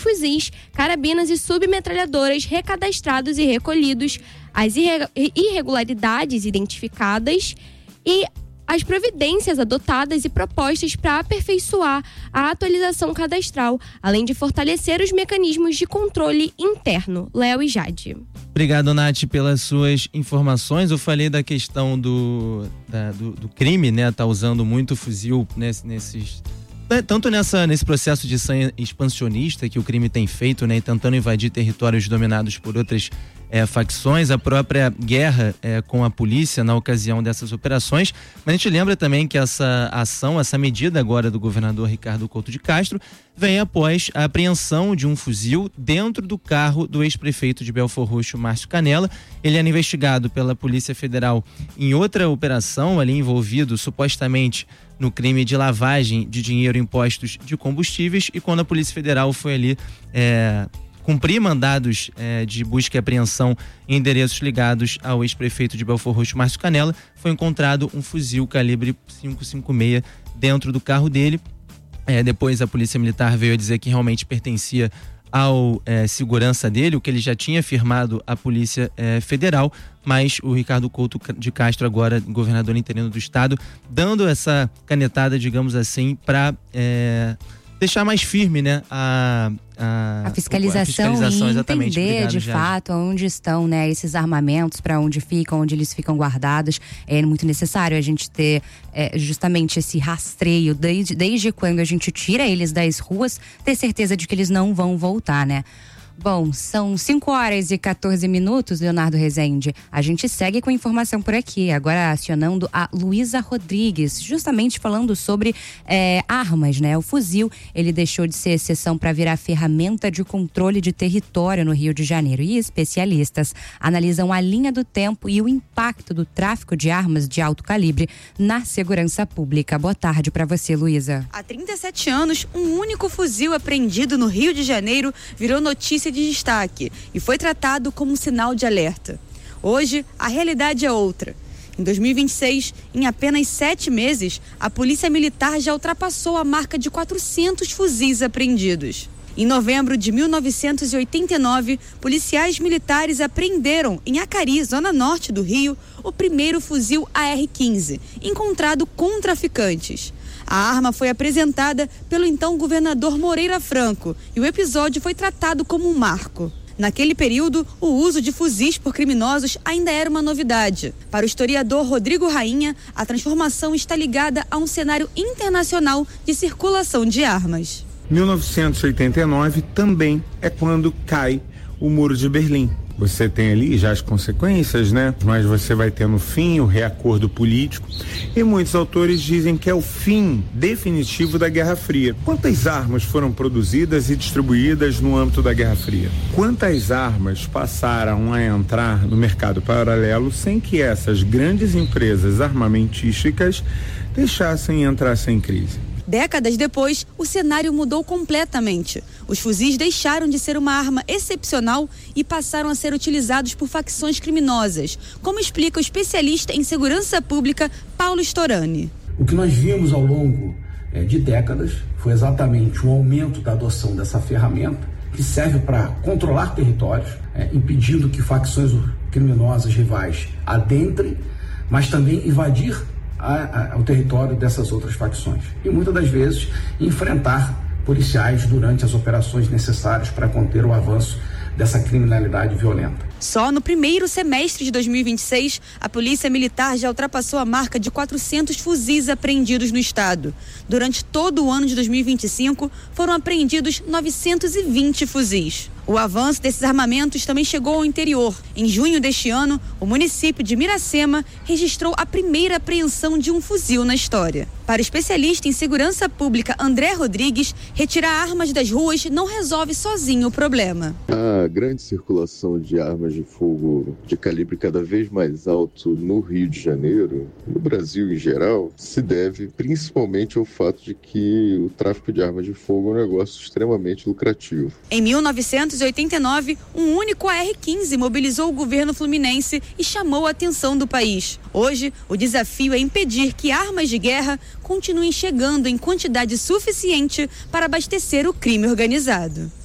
fuzis, carabinas e submetralhadoras recadastrados e recolhidos, as irregularidades identificadas e as providências adotadas e propostas para aperfeiçoar a atualização cadastral, além de fortalecer os mecanismos de controle interno. Léo e Jade. Obrigado, Nath, pelas suas informações. Eu falei da questão do crime, né? Tá usando muito fuzil tanto nesse processo de expansionista que o crime tem feito, né? E tentando invadir territórios dominados por outras facções, a própria guerra com a polícia na ocasião dessas operações. Mas a gente lembra também que essa ação, essa medida agora do governador Ricardo Couto de Castro vem após a apreensão de um fuzil dentro do carro do ex-prefeito de Belfor Roxo, Márcio Canela. Ele era investigado pela Polícia Federal em outra operação, ali envolvido supostamente no crime de lavagem de dinheiro, impostos de combustíveis, e quando a Polícia Federal foi ali cumprir mandados de busca e apreensão em endereços ligados ao ex-prefeito de Belfor Roxo, Márcio Canela, foi encontrado um fuzil calibre 5.56 dentro do carro dele. Depois a Polícia Militar veio a dizer que realmente pertencia ao segurança dele, o que ele já tinha afirmado à Polícia Federal, mas o Ricardo Couto de Castro, agora governador interino do estado, dando essa canetada, digamos assim, para deixar mais firme, né, a fiscalização e exatamente. entender. Obrigado, de Jade. fato onde estão, né, esses armamentos, para onde ficam, onde eles ficam guardados. É muito necessário a gente ter justamente esse rastreio desde quando a gente tira eles das ruas, ter certeza de que eles não vão voltar, né? Bom, são 5h14, Leonardo Rezende. A gente segue com informação por aqui, agora acionando a Luísa Rodrigues, justamente falando sobre armas, né? O fuzil, ele deixou de ser exceção para virar ferramenta de controle de território no Rio de Janeiro. E especialistas analisam a linha do tempo e o impacto do tráfico de armas de alto calibre na segurança pública. Boa tarde para você, Luísa. Há 37 anos, um único fuzil apreendido no Rio de Janeiro virou notícia de destaque e foi tratado como um sinal de alerta. Hoje, a realidade é outra. Em 2026, em apenas 7 meses, a Polícia Militar já ultrapassou a marca de 400 fuzis apreendidos. Em novembro de 1989, policiais militares apreenderam em Acari, zona norte do Rio, o primeiro fuzil AR-15, encontrado com traficantes. A arma foi apresentada pelo então governador Moreira Franco e o episódio foi tratado como um marco. Naquele período, o uso de fuzis por criminosos ainda era uma novidade. Para o historiador Rodrigo Rainha, a transformação está ligada a um cenário internacional de circulação de armas. 1989 também é quando cai o Muro de Berlim. Você tem ali já as consequências, né? Mas você vai ter no fim o reacordo político e muitos autores dizem que é o fim definitivo da Guerra Fria. Quantas armas foram produzidas e distribuídas no âmbito da Guerra Fria? Quantas armas passaram a entrar no mercado paralelo sem que essas grandes empresas armamentísticas deixassem entrar sem crise? Décadas depois, o cenário mudou completamente. Os fuzis deixaram de ser uma arma excepcional e passaram a ser utilizados por facções criminosas, como explica o especialista em segurança pública Paulo Storani. O que nós vimos ao longo de décadas foi exatamente um aumento da adoção dessa ferramenta, que serve para controlar territórios, impedindo que facções criminosas rivais adentrem, mas também invadir ao território dessas outras facções. E muitas das vezes enfrentar policiais durante as operações necessárias para conter o avanço dessa criminalidade violenta. Só no primeiro semestre de 2026, a Polícia Militar já ultrapassou a marca de 400 fuzis apreendidos no estado. Durante todo o ano de 2025, foram apreendidos 920 fuzis. O avanço desses armamentos também chegou ao interior. Em junho deste ano, o município de Miracema registrou a primeira apreensão de um fuzil na história. Para o especialista em segurança pública André Rodrigues, retirar armas das ruas não resolve sozinho o problema. A grande circulação de armas de fogo de calibre cada vez mais alto no Rio de Janeiro, no Brasil em geral, se deve principalmente ao fato de que o tráfico de armas de fogo é um negócio extremamente lucrativo. Em 1989, um único AR-15 mobilizou o governo fluminense e chamou a atenção do país. Hoje, o desafio é impedir que armas de guerra continuem chegando em quantidade suficiente para abastecer o crime organizado.